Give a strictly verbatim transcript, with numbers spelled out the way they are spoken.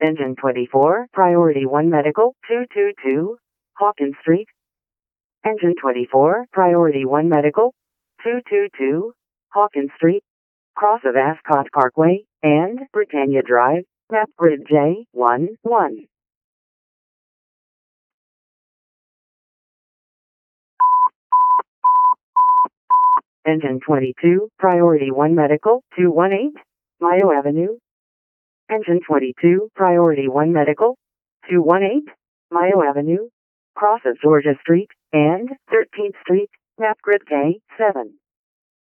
Engine twenty-four, Priority one Medical, two two two, Hawkins Street. Engine twenty-four, Priority one Medical, two two two, Hawkins Street, cross of Ascot Parkway, and Britannia Drive, map grid J one one. Engine twenty-two, Priority one Medical, two one eight, Mayo Avenue. Engine twenty-two, Priority one Medical, two one eight, Mayo Avenue, cross of Georgia Street, and thirteenth Street, map grid K seven.